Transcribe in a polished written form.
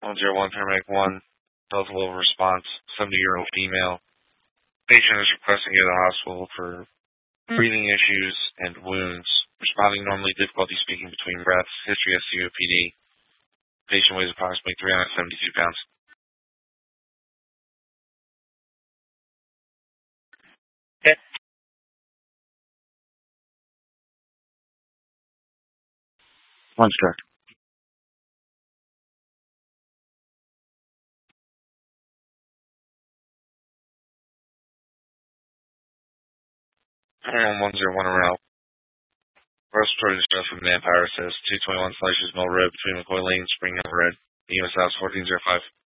101 paramedic 1, level response, 70-year-old female. Patient is requesting to go to the hospital for breathing issues and wounds. Responding normally, difficulty speaking between breaths, history of COPD. Patient weighs approximately 372 pounds. Okay. One star. Paranormal 101 around. Respiratory distress from Manpower says 221 slashes Mill Road between McCoy Lane and Spring Hill Road. EMS House 1405.